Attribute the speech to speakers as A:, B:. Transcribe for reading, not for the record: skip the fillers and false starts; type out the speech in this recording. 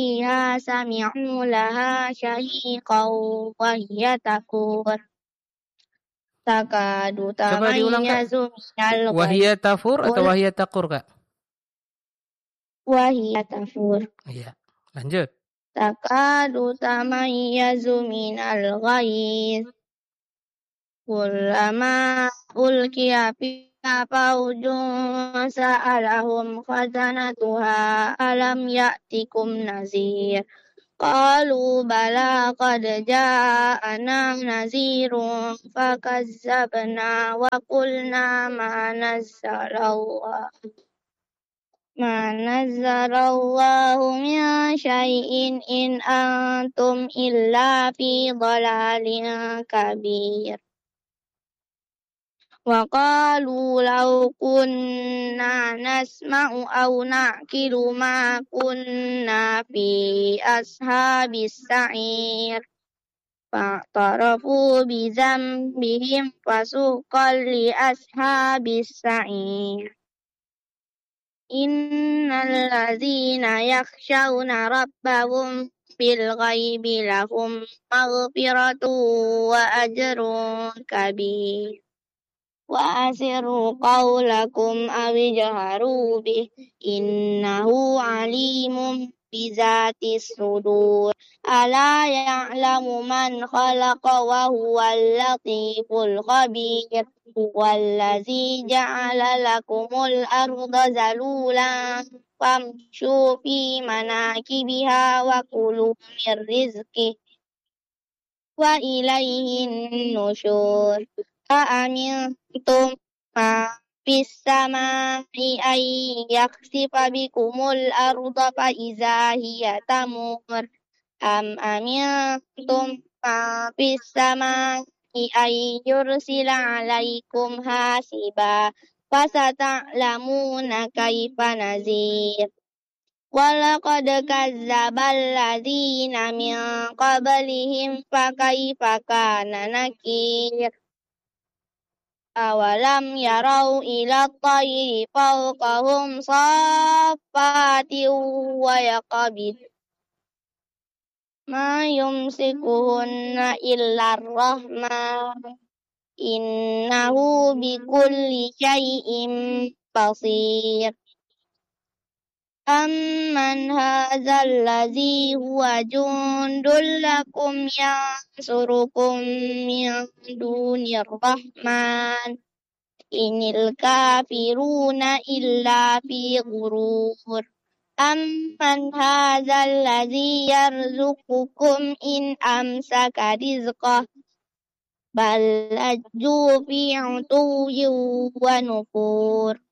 A: فيها سمعوا لها شهيقا وهي تفور تكاد
B: Coba diulang Kak.
A: تميز من الغيظ
B: Wahia tafur atau wahia takur Kak?
A: وهي تفور
B: Iya. Lanjut.
A: تكاد تميز من الغيظ كلما ألقي فيها فوج سألهم خزنتها ألم يأتكم نذير قالوا بلى قد جاءنا نذير فكذبنا وقلنا ما نزل الله من شيء إن أنتم إلا في ضلال كبير وقالوا لو كنا نسمع أو نعقل ما كنا في أصحاب السعير فاعترفوا بذنبهم فسوقا لأصحاب السعير إن الذين يخشون ربهم بالغيب لهم مغفرة وأجر كبير وأسروا قولكم أو اجهروا به إنه عليم بذات الصدور ألا يعلم من خلق وهو اللطيف الخبير هو الذي جعل لكم الأرض ذلولا فامشوا في مناكبها وكلوا من رزقه وإليه النشور أأمنتم ما في السماء أن يخسف بكم الأرض فإذا هي تمور أم أمنتم ما في السماء أن يرسل عليكم حاسبا فستعلمون كيف نذير ولقد كذب الذين من قبلهم فكيف كان نكير أولم يروا إلى الطير فوقهم صافات ويقبض ما يمسكهن إلا الرحمن إنه بكل شيء بصير أمن هذا الذي هو جند لكم ينصركم من دون الرحمن إن الكافرون إلا في غرور أمن هذا الذي يرزقكم إن أمسك رزقه بل لجوا في عتو ونفور